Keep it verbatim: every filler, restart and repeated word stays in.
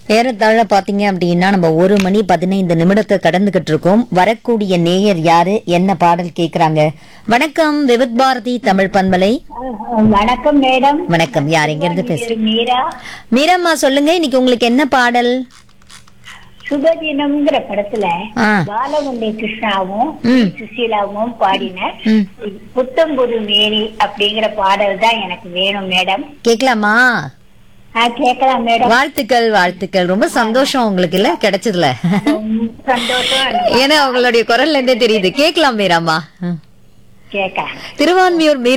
ஏறத்தாழ பாத்தீங்க அப்படின்னா நம்ம ஒரு மணி பதினைந்து நிமிடத்தை கடந்துகிட்டு இருக்கோம். வரக்கூடிய நேயர் யாரு, என்ன பாடல் கேக்குறாங்க? வணக்கம், விவித் பாரதி தமிழ் பண்பலை. வணக்கம் மேடம். வணக்கம், யார் எங்க இருந்து பேச? மீரா. மீரம்மா சொல்லுங்க, இன்னைக்கு உங்களுக்கு என்ன பாடல்? சுபதினம்ங்கிற படத்துல ஆ. பாலமுண்டை கிருஷ்ணாவும் ம். சுசீலாவும் பாடின ம். புத்தம்புது மேரி அப்படிங்கிற பாடல் தான் எனக்கு வேணும் மேடம். கேக்கலாமா? ஆ, கேட்கலாம் மேடம். வாழ்த்துக்கள், வாழ்த்துக்கள். ரொம்ப சந்தோஷம் உங்களுக்கு இல்ல கிடைச்சதுல. ரொம்ப சந்தோஷம். ஏன்னா உங்களுடைய குரல்ல இருந்தே தெரியுது. கேக்கலாம் மீராமா. கேட்க திருவான்மியூர்